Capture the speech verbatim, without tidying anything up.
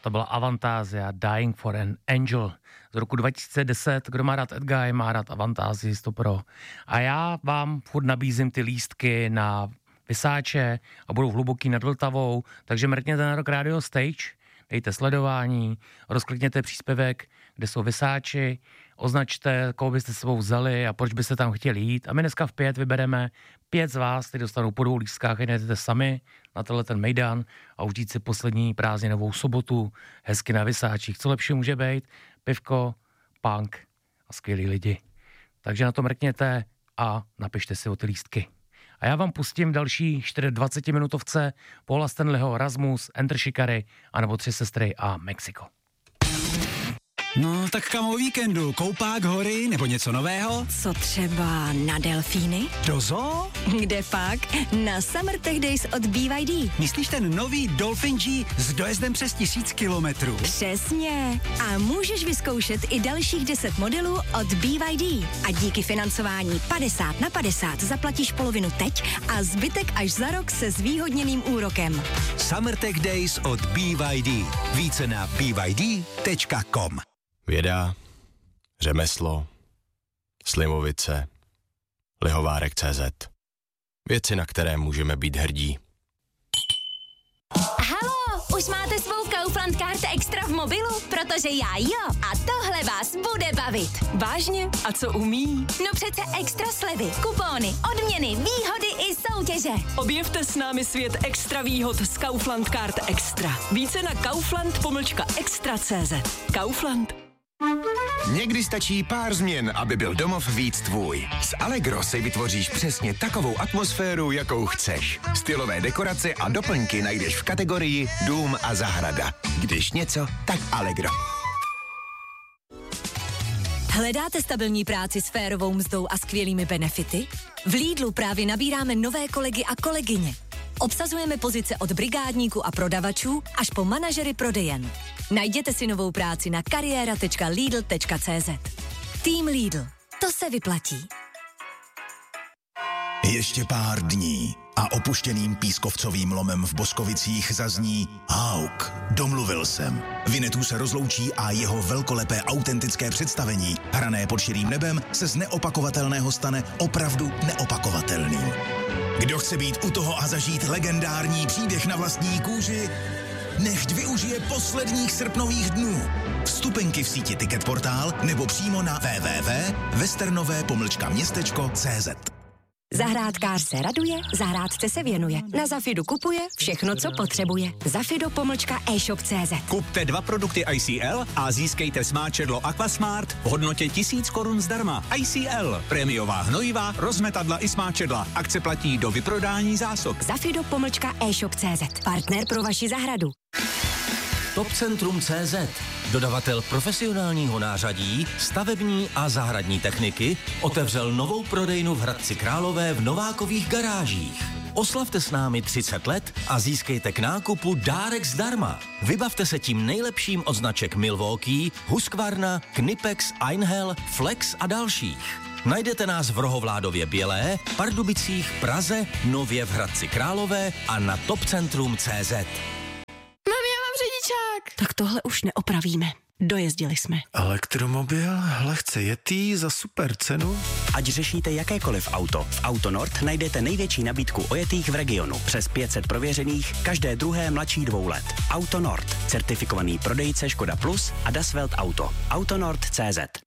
To byla Avantasia Dying for an Angel z roku dva tisíce deset. Kdo má rád Edguy, má rád Avantasii sto pro. A já vám furt nabízím ty lístky na Vysáče a budou hluboký nad Vltavou, takže mrkněte na Rock Radio Stage, dejte sledování, rozklikněte příspěvek, kde jsou Vysáči, označte, koho byste s sebou vzali a proč byste tam chtěli jít. A my dneska v pět vybereme pět z vás, kteří dostanou po dvou lístkách, jdete sami na tenhle ten mejdan a užít si poslední prázdninovou sobotu hezky na Vysáčích. Co lepší může být? Pivko, punk a skvělí lidi. Takže na to mrkněte a napište si o ty lístky. A já vám pustím další dvacetiminutovce Paula Stanleyho, Rasmus, Enter Shikari, anebo Tři sestry a Mexiko. No, tak kam o víkendu? Koupák, hory nebo něco nového? Co třeba na delfíny? Do zoo? Kde pak? Na Summer Tech Days od B Y D. Myslíš ten nový Dolphin G s dojezdem přes tisíc kilometrů? Přesně. A můžeš vyzkoušet i dalších deset modelů od B Y D. A díky financování padesát na padesát zaplatíš polovinu teď a zbytek až za rok se zvýhodněným úrokem. Summer Tech Days od B Y D. Více na b y d tečka com. Věda, řemeslo, Slimovice, Lihovárek tečka cé zet. Věci, na které můžeme být hrdí. Halo, už máte svou Kaufland Card Extra v mobilu? Protože já jo. A tohle vás bude bavit. Vážně? A co umí? No přece extra slevy, kupóny, odměny, výhody i soutěže. Objevte s námi svět extra výhod z Kaufland Card Extra. Více na kaufland pomlčka extra tečka cé zet. Kaufland. Někdy stačí pár změn, aby byl domov víc tvůj. S Allegro si vytvoříš přesně takovou atmosféru, jakou chceš. Stylové dekorace a doplňky najdeš v kategorii Dům a zahrada. Když něco, tak Allegro. Hledáte stabilní práci s férovou mzdou a skvělými benefity? V Lidlu právě nabíráme nové kolegy a kolegyně. Obsazujeme pozice od brigádníků a prodavačů až po manažery prodejen. Najděte si novou práci na kariéra tečka lidl tečka cé zet. Tým Lidl. To se vyplatí. Ještě pár dní a opuštěným pískovcovým lomem v Boskovicích zazní Hauk, domluvil jsem. Vinetů se rozloučí a jeho velkolepé autentické představení, hrané pod širým nebem, se z neopakovatelného stane opravdu neopakovatelným. Kdo chce být u toho a zažít legendární příběh na vlastní kůži, nechť využije posledních srpnových dnů. Vstupenky v síti Ticketportál nebo přímo na w w w tečka westernové pomlčka městečko tečka cé zet. Zahrádkář se raduje, zahrádce se věnuje. Na Zafidu kupuje všechno, co potřebuje. Zafido pomlčka e-shop tečka cé zet. Kupte dva produkty I C L a získejte smáčedlo Aquasmart v hodnotě tisíc korun zdarma. I C L, prémiová hnojiva, rozmetadla i smáčedla. Akce platí do vyprodání zásob. Zafido pomlčka e-shop tečka cé zet. Partner pro vaši zahradu. Topcentrum tečka cé zet, dodavatel profesionálního nářadí, stavební a zahradní techniky, otevřel novou prodejnu v Hradci Králové v Novákových garážích. Oslavte s námi třicet let a získejte k nákupu dárek zdarma. Vybavte se tím nejlepším od značek Milwaukee, Husqvarna, Knipex, Einhell, Flex a dalších. Najdete nás v Rohovládově Bělé, Pardubicích, Praze, Nově v Hradci Králové a na topcentrum tečka cé zet. Tak tohle už neopravíme. Dojezdili jsme. Elektromobil, lehce jetý za super cenu. Ať řešíte jakékoliv auto, v Autonord najdete největší nabídku ojetých v regionu. Přes pět set prověřených, každé druhé mladší dvou let. Autonord, certifikovaný prodejce Škoda Plus a Das Welt Auto. Autonord tečka cé zet.